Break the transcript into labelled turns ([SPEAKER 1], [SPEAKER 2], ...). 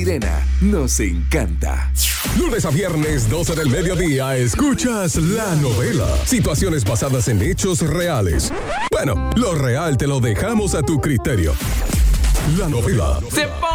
[SPEAKER 1] Sirena, nos encanta.
[SPEAKER 2] Lunes a viernes, 12 del mediodía, escuchas La Novela. Situaciones basadas en hechos reales. Bueno, lo real te lo dejamos a tu criterio. La Novela.